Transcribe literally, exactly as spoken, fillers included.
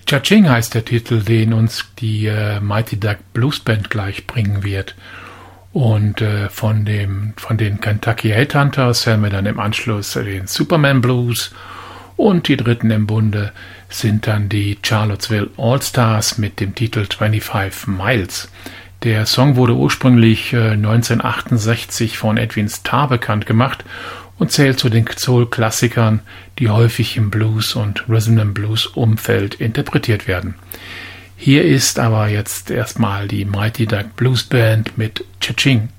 Cha-Ching heißt der Titel, den uns die äh, Mighty Duck Blues Band gleich bringen wird. Und äh, von, dem, von den Kentucky Headhunters hören wir dann im Anschluss den Superman Blues. Und die dritten im Bunde sind dann die Charlottesville All-Stars mit dem Titel fünfundzwanzig Miles. Der Song wurde ursprünglich äh, neunzehnhundertachtundsechzig von Edwin Starr bekannt gemacht und zählt zu den Soul-Klassikern, die häufig im Blues- und Rhythm-and-Blues-Umfeld interpretiert werden. Hier ist aber jetzt erstmal die Mighty Duck Blues Band mit Cha-Ching.